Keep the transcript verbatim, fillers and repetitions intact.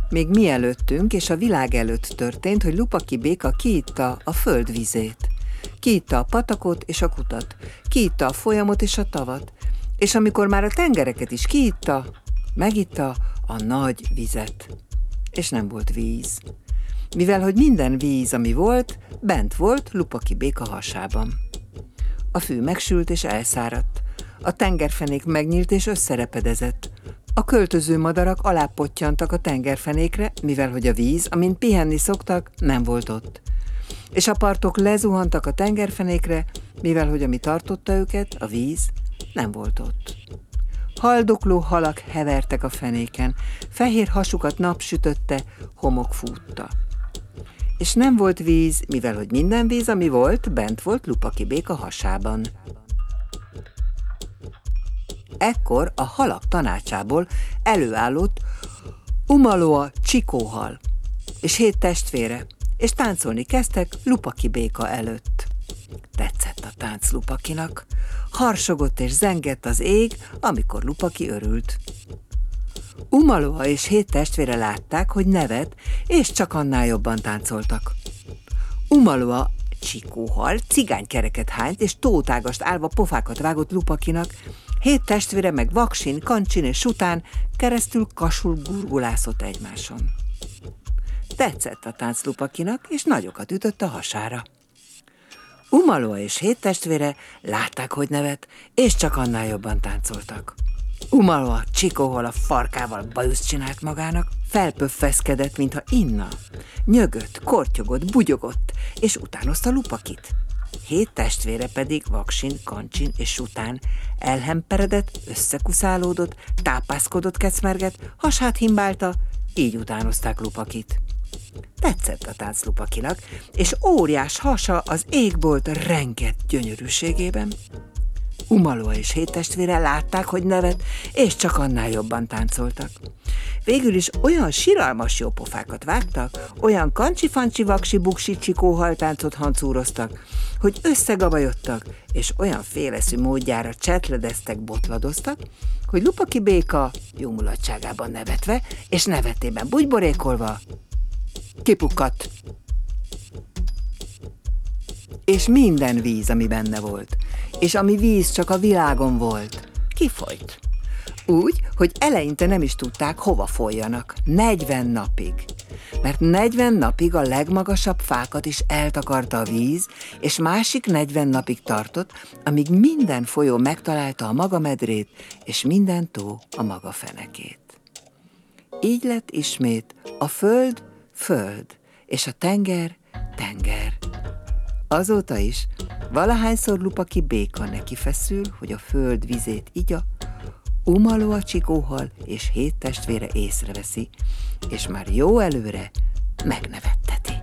Még mielőttünk és a világ előtt történt, hogy Lupaki béka kiitta a föld vizét. Kiitta a patakot és a kutat, kiitta a folyamot és a tavat, és amikor már a tengereket is kiitta, megitta a nagy vizet. És nem volt víz. Mivel, hogy minden víz, ami volt, bent volt Lupaki béka hasában. A fű megsült és elszáradt, a tengerfenék megnyílt és összerepedezett. A költöző madarak alápottyantak a tengerfenékre, mivel hogy a víz, amint pihenni szoktak, nem volt ott. És a partok lezuhantak a tengerfenékre, mivel hogy ami tartotta őket, a víz, nem volt ott. Haldokló halak hevertek a fenéken, fehér hasukat nap sütötte, homok fútta. És nem volt víz, mivel hogy minden víz, ami volt, bent volt Lupaki béka hasában. Ekkor a halak tanácsából előállott Umaloa csikóhal, és hét testvére, és táncolni kezdtek Lupaki béka előtt. Tetszett a tánc Lupakinak, harsogott és zengett az ég, amikor Lupaki örült. Umaloa és hét testvére látták, hogy nevet, és csak annál jobban táncoltak. Umaloa csikóhal cigánykereket hányt, és tótágast állva pofákat vágott Lupakinak, hét testvére meg vaksin, kancsin és sután keresztül kasul gurgulászott egymáson. Tetszett a tánc Lupakinak, és nagyokat ütött a hasára. Umaloa és hét testvére látták, hogy nevet, és csak annál jobban táncoltak. Umaloa csikóhol a farkával bajuszt csinált magának, felpöffeszkedett, mintha inna, nyögött, kortyogott, bugyogott, és utánozta Lupakit. Hét testvére pedig vaksin, kancsin és sután elhemperedett, összekuszálódott, tápászkodott, kecmergett, hasát himbálta, így utánozták Lupakit. Tetszett a tánc Lupakinak, és óriás hasa az égbolt rengett gyönyörűségében. Umaloa és hét testvére látták, hogy nevet, és csak annál jobban táncoltak. Végül is olyan siralmas jópofákat vágtak, olyan kancsi-fancsi, vaksi-buksi csikóhaltáncot hancúroztak, hogy összegabajodtak, és olyan féleszű módjára csetledeztek, botladoztak, hogy Lupaki béka jó mulatságában nevetve, és nevetében bugyborékolva kipukkadt. És minden víz, ami benne volt, és ami víz csak a világon volt, kifolyt. Úgy, hogy eleinte nem is tudták, hova folyjanak, negyven napig. Mert negyven napig a legmagasabb fákat is eltakarta a víz, és másik negyven napig tartott, amíg minden folyó megtalálta a maga medrét, és minden tó a maga fenekét. Így lett ismét a föld, föld, és a tenger, tenger. Azóta is, valahányszor Lupaki béka neki feszül, hogy a föld vizét igya, Umaloa csikóhal és hét testvére észreveszi, és már jó előre megnevet.